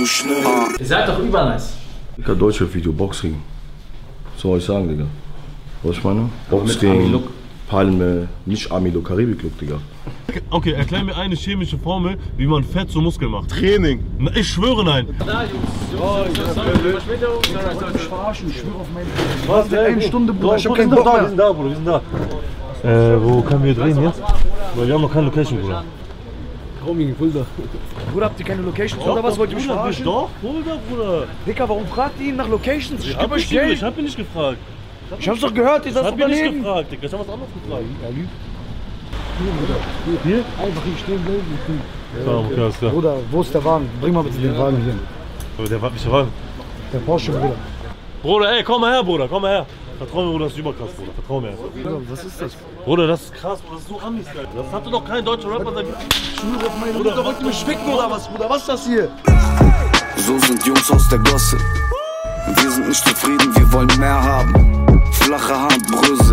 Ihr seid doch übernice. Digga, Deutschrap-Video, Boxring. Was soll ich sagen, Digga? Was ich meine? Boxring, Palme, nicht Ami-Look, Karibik-Look, Digga. Okay, erklär mir eine chemische Formel, wie man Fett zu Muskeln macht. Training. Na, ich schwöre, nein. Da, Jungs. Ich verarschen, ich schwöre auf meine... Was? Der eine Stunde, Bruder, ich hab keinen Bock mehr. Wir sind da, Bruder, wir sind da. Wo können wir drehen jetzt? Weil wir haben noch keine Location, Bruder. Bruder, habt ihr keine Locations oder was? Wollt ihr mich verarschen? Doch, Bruder. Dicker, warum fragt ihr ihn nach Locations? Ich geb euch Ich Geld. hab ihn nicht gefragt. Ich hab's doch gehört, ihr seid Ich hab ihn nicht daneben. gefragt, Digga. Ich hab was anderes gefragt. Er lügt. Hier? Einfach hier stehen bleiben. Ja, okay, alles klar. Bruder, wo ist der Wagen? Bring mal bitte den Wagen hier. Aber der war nicht der Wagen. Der Porsche, Bruder. Bruder, ey, komm mal her, Bruder, komm mal her. Vertrau mir, Bruder, das ist überkrass, Bruder. Vertrau mir. Bruder, was ist das? Bruder, das ist krass, Bruder, das ist so Amis, Alter. Das hatte doch kein deutscher Rapper seit... Schwöre auf meine Mutter, wollt ihr mich ficken oder was, Bruder? Was ist das hier? So sind Jungs aus der Gosse. Wir sind nicht zufrieden, wir wollen mehr haben. Flache Hand, Brösel.